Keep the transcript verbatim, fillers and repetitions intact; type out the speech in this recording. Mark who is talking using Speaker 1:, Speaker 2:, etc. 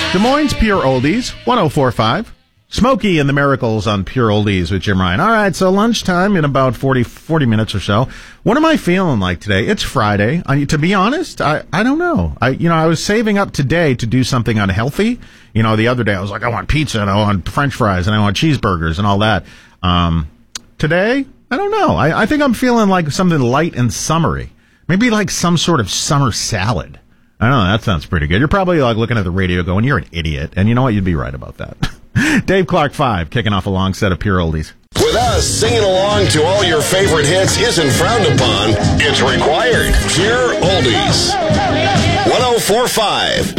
Speaker 1: Des Moines Pure Oldies, one oh four point five. Smokey and the Miracles on Pure Oldies with Jim Ryan. All right, so lunchtime in about forty, forty minutes or so. What am I feeling like today? It's Friday. I, to be honest, I, I don't know. I you know I was saving up today to do something unhealthy. You know, the other day I was like, I want pizza and I want French fries and I want cheeseburgers and all that. Um, today, I don't know. I, I think I'm feeling like something light and summery. Maybe like some sort of summer salad. I don't know, that sounds pretty good. You're probably like looking at the radio going, you're an idiot. And you know what? You'd be right about that. Dave Clark five, kicking off a long set of Pure Oldies.
Speaker 2: With us, singing along to all your favorite hits isn't frowned upon. It's required. Pure Oldies. one oh four point five.